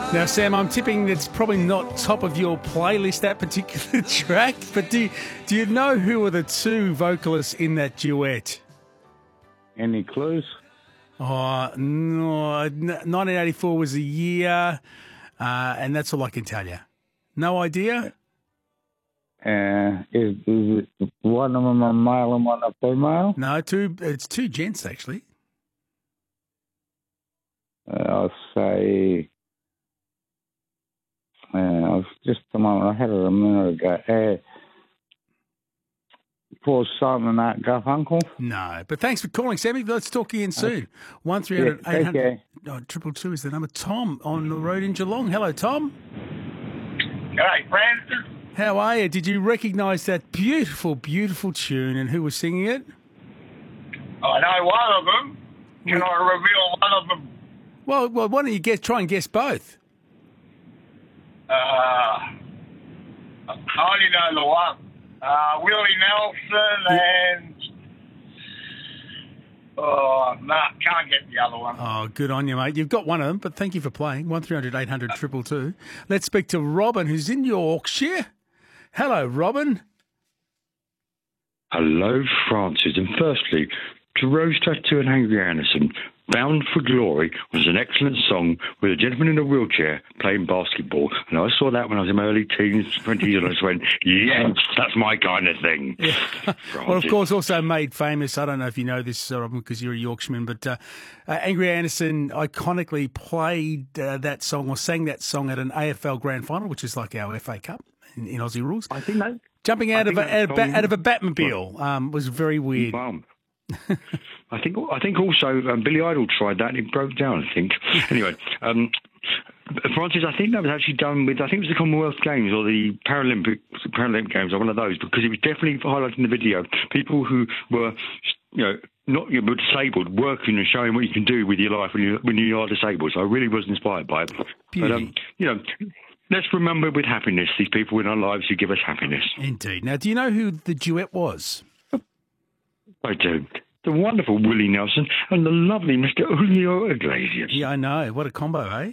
Now, Sam, I'm tipping that's probably not top of your playlist, that particular track, but do you know who were the two vocalists in that duet? Any clues? Oh, no, 1984 was the year, and that's all I can tell you. No idea? Is it one of them a male and one a female? No, it's two gents, actually. I'll say... I was just a moment, I had it a minute ago. Paul Simon and Art Garfunkel? No, but thanks for calling, Sammy. Let's talk again soon. 1300 800 222 is the number. Tom on the road in Geelong. Hello, Tom. G'day, Francis. How are you? Did you recognise that beautiful, beautiful tune and who was singing it? I know one of them. Can I reveal one of them? Well, why don't you try and guess both? I only know the one. Willie Nelson and... Oh, no, can't get the other one. Oh, good on you, mate. You've got one of them, but thank you for playing. 1300 800 222. Let's speak to Robin, who's in Yorkshire. Hello, Robin. Hello, Francis. And firstly, to Rose Tattoo and Angry Anderson, Bound for Glory was an excellent song with a gentleman in a wheelchair playing basketball. And I saw that when I was in my early teens, 20s, and I just went, yes, that's my kind of thing. Yeah. Well, of course, also made famous, I don't know if you know this, Robin, because you're a Yorkshireman, but Angry Anderson iconically played that song or sang that song at an AFL Grand Final, which is like our FA Cup in Aussie rules. I think that... Jumping out of a Batmobile was very weird. I think also Billy Idol tried that and it broke down, I think. Anyway, Francis, I think that was actually done with, I think it was the Commonwealth Games or the Paralympic Games or one of those, because it was definitely highlighting the video. People who were, were disabled, working and showing what you can do with your life when you are disabled. So I really was inspired by it. Beauty. But, let's remember with happiness, these people in our lives who give us happiness. Indeed. Now, do you know who the duet was? I do. The wonderful Willie Nelson and the lovely Mr. Julio Iglesias. Yeah, I know. What a combo, eh?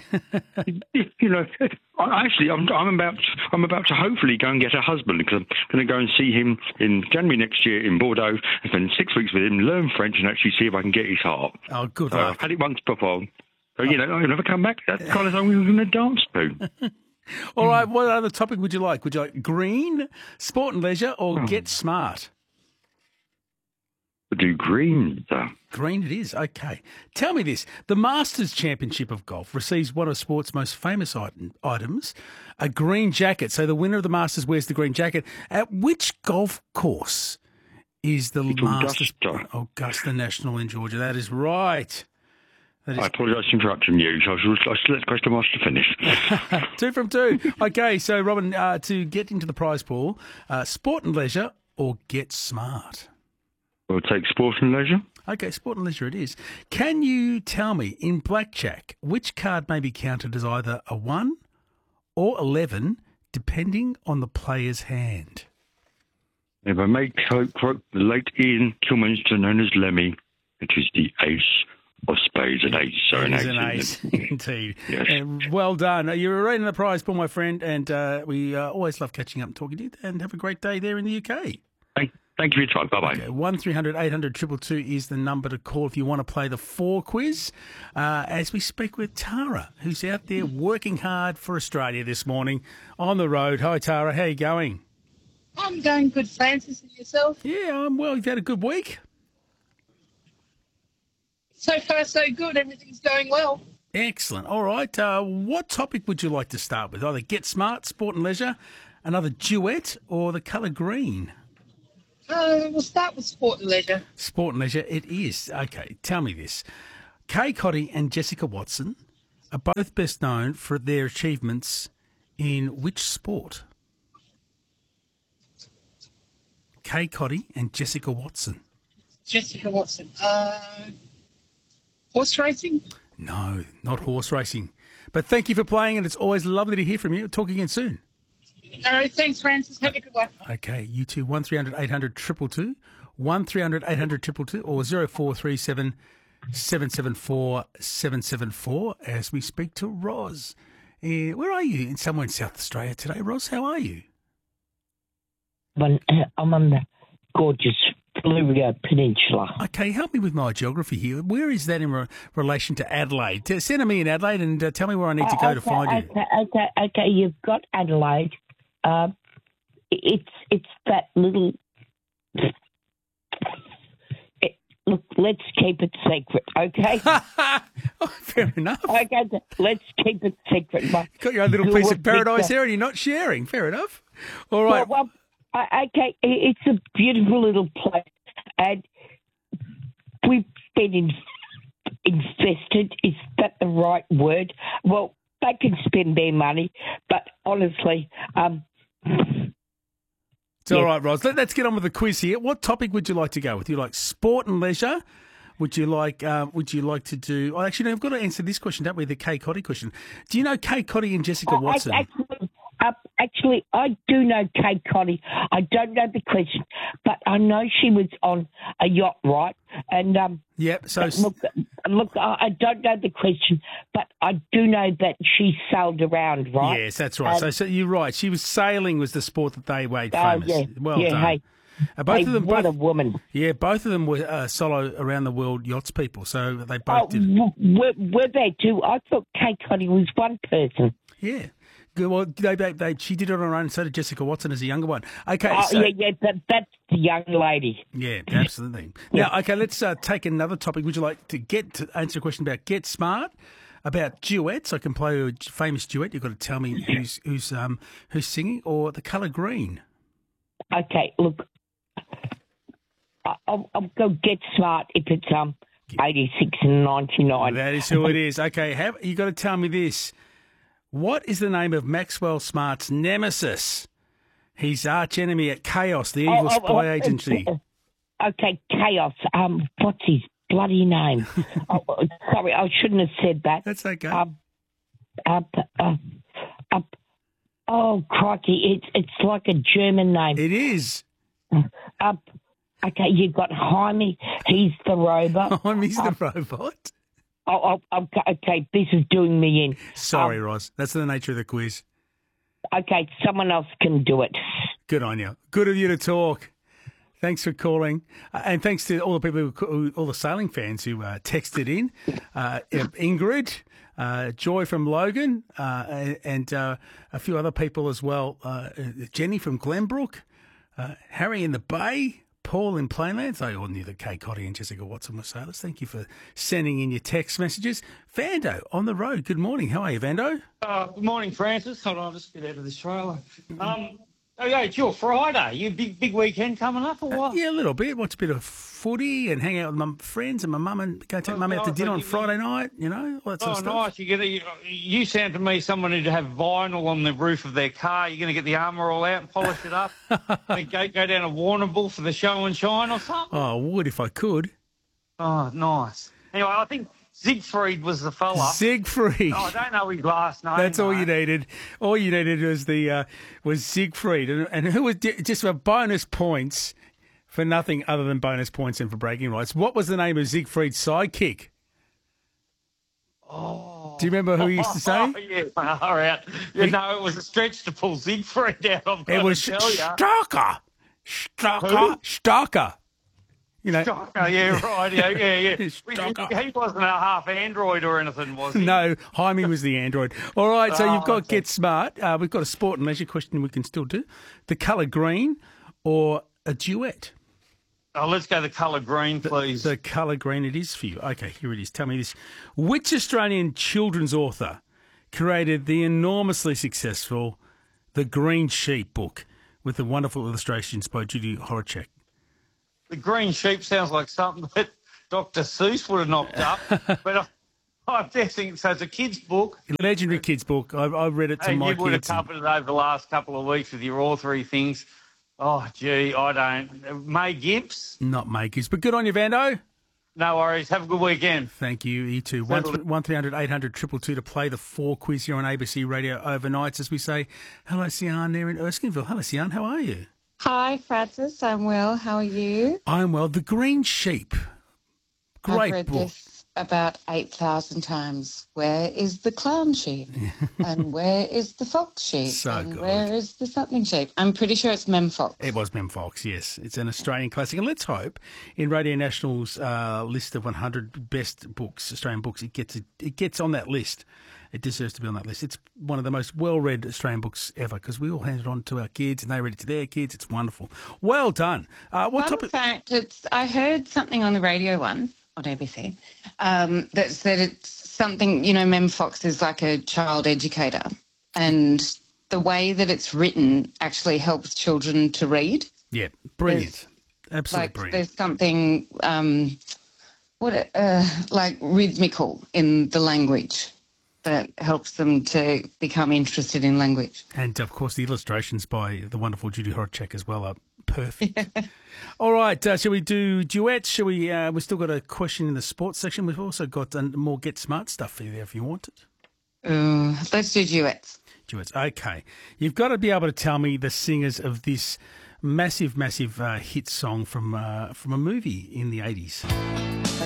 I'm about to hopefully go and get a husband because I'm going to go and see him in January next year in Bordeaux and spend 6 weeks with him, learn French and actually see if I can get his heart. Oh, good luck. luck. I've had it once before. So, I'll never come back. That's the kind of song we were going to dance to. All right, what other topic would you like? Would you like green, sport and leisure, or get smart? Do green, though. Green it is. Okay. Tell me this. The Masters Championship of Golf receives one of sport's most famous items, a green jacket. So the winner of the Masters wears the green jacket. At which golf course is the Masters? Augusta National in Georgia. That is right. I apologise for interrupting you. I should let the question master finish. 2 from 2. Okay, so Robin, to get into the prize pool, sport and leisure or get smart? We'll take sport and leisure. Okay, sport and leisure it is. Can you tell me, in blackjack, which card may be counted as either a 1 or 11, depending on the player's hand? If I may quote the late Ian Kilminster, known as Lemmy, it is the ace of spades, an ace. So it is an ace, indeed. Yes. Well done. You're right in the prize pool, my friend, and we always love catching up and talking to you, and have a great day there in the UK. Thank you for your time. Bye-bye. Okay, 1300 800 222 is the number to call if you want to play the 4 quiz. As we speak with Tara, who's out there working hard for Australia this morning on the road. Hi, Tara. How are you going? I'm going good, Francis, and yourself? Yeah, I'm well. You've had a good week? So far, so good. Everything's going well. Excellent. All right. What topic would you like to start with? Either get smart, sport and leisure, another duet, or the colour green? We'll start with sport and leisure. Sport and leisure, it is. Okay, tell me this. Kay Cotty and Jessica Watson are both best known for their achievements in which sport? Kay Cotty and Jessica Watson. Jessica Watson. Horse racing? No, not horse racing. But thank you for playing, and it's always lovely to hear from you. Talk again soon. All right, thanks, Francis. Have a good one. Okay, you too. 1300 800 222, 1300 800 222, or 0437 774 774 as we speak to Roz. Where are you? Somewhere in South Australia today. Roz, how are you? I'm on the gorgeous Fleurieu Peninsula. Okay, help me with my geography here. Where is that in relation to Adelaide? Send me in Adelaide and tell me where I need to go to find you. Okay, you've got Adelaide. It's that little... Look, let's keep it secret, okay? Oh, fair enough. Okay, let's keep it secret. Got your own little piece of paradise there and you're not sharing. Fair enough. All right. Well, okay, it's a beautiful little place, and we've been infested. Is that the right word? Well, they can spend their money, but honestly, it's all right, Roz. Let's get on with the quiz here. What topic would you like to go with? You like sport and leisure? Would you like to do? Oh, actually, no, I've got to answer this question, don't we? The Kay Cotty question. Do you know Kay Cotty and Jessica Watson? Actually, I do know Kay Cotty. I don't know the question, but I know she was on a yacht, right? And yep. So look, I don't know the question, but I do know that she sailed around, right? Yes, that's right. So you're right. She was sailing was the sport that they made famous. Yeah, well yeah, done. Hey, both of them. What a woman! Yeah, both of them were solo around the world yachts people. So they both did. Were they two? I thought Kay Cotty was one person. Yeah. Good. Well, she did it on her own, and so did Jessica Watson as a younger one. Okay. That's the young lady. Yeah, absolutely. Now, okay, let's take another topic. Would you like to answer a question about Get Smart, about duets? I can play a famous duet. You've got to tell me who's singing, or The Colour Green. Okay, look, I'll go Get Smart if it's 86 and 99. That is who it is. Okay, you got to tell me this. What is the name of Maxwell Smart's nemesis? His arch enemy at Chaos, the evil spy agency. Okay, Chaos. What's his bloody name? Sorry, I shouldn't have said that. That's okay. Oh, crikey, it's like a German name. It is. Okay, you've got Jaime. He's the robot. Jaime's the robot? Okay, this is doing me in. Sorry, Roz. That's the nature of the quiz. Okay, someone else can do it. Good on you. Good of you to talk. Thanks for calling. And thanks to all the people, all the sailing fans who texted in. Ingrid, Joy from Logan, and a few other people as well. Jenny from Glenbrook, Harry in the Bay, Paul in Plainlands. They all knew that Kay Cotty and Jessica Watson were sailors. Thank you for sending in your text messages. Vando on the road. Good morning. How are you, Vando? Good morning, Francis. Hold on, I'll just get out of this trailer. It's your Friday. You big weekend coming up or what? Yeah, a little bit. Watch a bit of footy and hang out with my friends and my mum and go take mum out to dinner on Friday night, all that sort of stuff. Nice. You sound to me someone who'd have vinyl on the roof of their car. You're going to get the armour all out and polish it up. And go down to Warrnambool for the show and shine or something. Oh, I would if I could. Oh, nice. Anyway, I think Siegfried was the fella. Siegfried. Oh, I don't know his last name. That's all you needed. All you needed was Siegfried, and who was just for bonus points for nothing other than bonus points and for bragging rights. What was the name of Siegfried's sidekick? Oh. Do you remember who he used to say? Oh, yeah, all right. It was a stretch to pull Siegfried out. It was Starker. Stocker, yeah, right, yeah. Stocker. He wasn't a half android or anything, was he? No, Jaime was the android. All right, so you've got Get Smart. We've got a sport and leisure question we can still do. The Colour Green or a duet? Oh, let's go the Colour Green, please. The Colour Green it is for you. Okay, here it is. Tell me this. Which Australian children's author created the enormously successful The Green Sheep book with the wonderful illustrations by Judy Horacek? The Green Sheep sounds like something that Dr. Seuss would have knocked up, but I'm guessing so. It's a kid's book. Legendary kids' book. I read it to my kids. You would have covered it over the last couple of weeks with your authory things. Oh, gee, I don't. May Gibbs? Not May Gibbs, but good on you, Vando. No worries. Have a good weekend. Thank you, you too. 1300 800 222 to play the 4 quiz here on ABC Radio overnights as we say, hello, Sian there in Erskineville. Hello, Sian, how are you? Hi, Francis. I'm well. How are you? I'm well. The Green Sheep. Great I've read book. This. about 8,000 times, where is the clown sheep? And where is the fox sheep? So and good. where is the something sheep? I'm pretty sure it's Mem Fox. It was Mem Fox, yes. It's an Australian classic. And let's hope in Radio National's list of 100 best books, Australian books, it gets on that list. It deserves to be on that list. It's one of the most well-read Australian books ever because we all hand it on to our kids and they read it to their kids. It's wonderful. Well done. Fun fact, I heard something on the radio once, on ABC, that said it's something, Mem Fox is like a child educator, and the way that it's written actually helps children to read. Yeah, brilliant. Absolutely brilliant. There's something like rhythmical in the language that helps them to become interested in language. And, of course, the illustrations by the wonderful Judy Horacek as well are perfect. All right, shall we do duets? We've still got a question in the sports section. We've also got more Get Smart stuff for you there if you want it. Let's do duets. Duets, okay. You've got to be able to tell me the singers of this massive hit song from a movie in the 80s.